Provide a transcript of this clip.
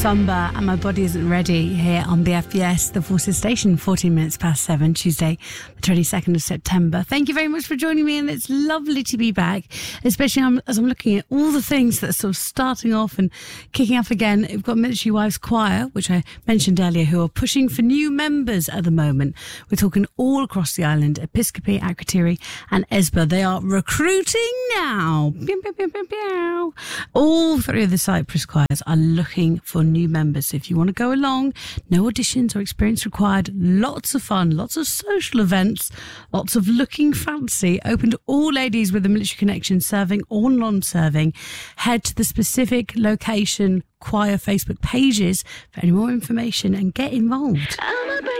Somber and My Body Isn't Ready here on the FBS, the Forces Station, 14 minutes past 7, Tuesday, the 22nd of September. Thank you very much for joining me, and it's lovely to be back, especially as I'm looking at all the things that are sort of starting off and kicking off again. We've got Military Wives Choir, which I mentioned earlier, who are pushing for new members at the moment. We're talking all across the island, Episcopi, Akrotiri and Esba. They are recruiting now. Pew, pew, pew, pew, pew. All three of the Cyprus choirs are looking for new members. So if you want to go along, no auditions or experience required, lots of fun, lots of social events, lots of looking fancy, open to all ladies with a military connection, serving or non-serving. Head to the specific location choir Facebook pages for any more information and get involved.